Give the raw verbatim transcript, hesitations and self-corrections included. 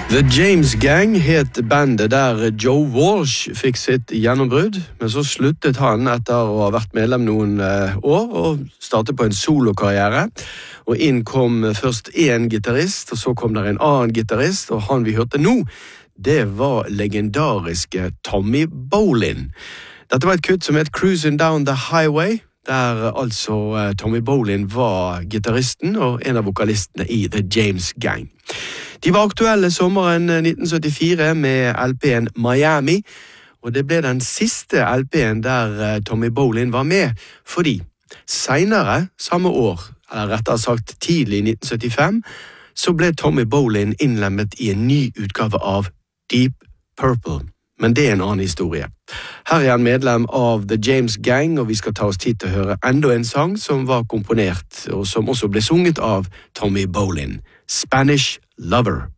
The James Gang het bandet der Joe Walsh fikk sitt gjennombrudd, men så sluttet han etter å ha vært medlem noen år og startet på en solokarriere. Og inn kom først en gitarist, og så kom der en annen gitarist, og han vi hørte nå, det var legendariske Tommy Bolin. Dette var et kutt som het Cruising Down the Highway, der altså Tommy Bolin var gitaristen og en av vokalistene i The James Gang. De var aktuelle sommeren nitten syttifire med L P-en Miami, og det ble den siste L P-en der Tommy Bolin var med, fordi senere samme år, eller rettere sagt tidlig i nitten syttifem, så ble Tommy Bolin innlemmet i en ny utgave av Deep Purple. Men det er en annen historie. Her er han medlem av The James Gang, og vi skal ta oss tid til å høre enda en sang som var komponert, og som også ble sunget av Tommy Bolin. Spanish Lover.